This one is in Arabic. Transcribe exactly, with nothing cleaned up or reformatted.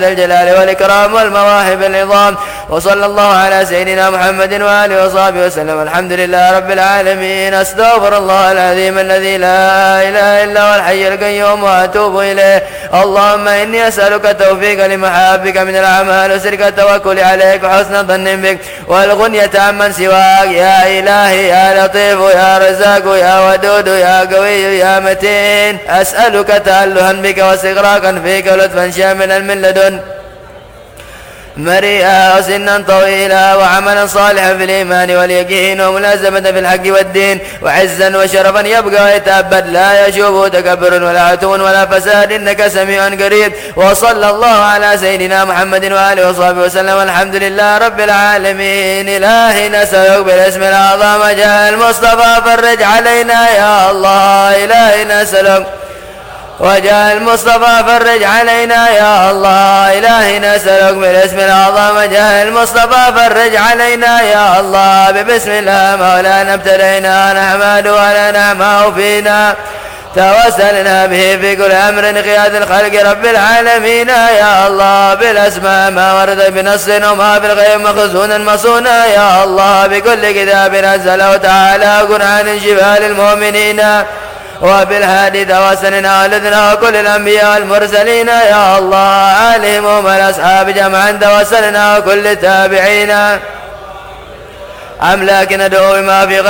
الجلال والإكرام والمواهب العظام. وصلى الله على سيدنا محمد وآله وصحبه وسلم. الحمد لله رب العالمين. أستغفر الله العظيم الذي لا إله إلا هو الحي القيوم وأتوب إليه. اللهم إني أسألك التوفيق لمحابك من الأعمال وسرك التوكل عليك وحسن ظن بك والغنية عمن سواك. يا إلهي يا لطيف يا رزاق يا ودود يا قوي يا متين، أسألك تألها بك واستغراقا فيك لطفا شاملا من لدن مريئا وسنا طويلا وعملا صالحا في الإيمان واليقين وملازمة في الحق والدين وعزا وشرفا يبقى ويتأبد لا يشوبه تكبر ولا عتو ولا فساد إنك سميع قريب. وصلى الله على سيدنا محمد وآله وصحبه وسلم. الحمد لله رب العالمين. إلهي نسألك بالاسم الأعظم جاء المصطفى فرج علينا يا الله. إلهي نسألك وجاء المصطفى فرج علينا يا الله. إلهي نسألك بالاسم الأعظم جاء المصطفى فرج علينا يا الله. ببسم الله مولانا ابتدينا نحمد ولا نعمه فينا توسلنا به في كل أمر قياد الخلق رب العالمين يا الله. بالأسماء ما ورد بنص وما في الغيب مخزونا مصونا يا الله. بكل كتاب أنزله تعالى قرآن شفاء للمؤمنين وبالهادي توسلنا ولدنا وكل الأنبياء والمرسلين يا الله. آلهم والأصحاب جمعا توسلنا وكل التابعين. أملاك ندعو ما في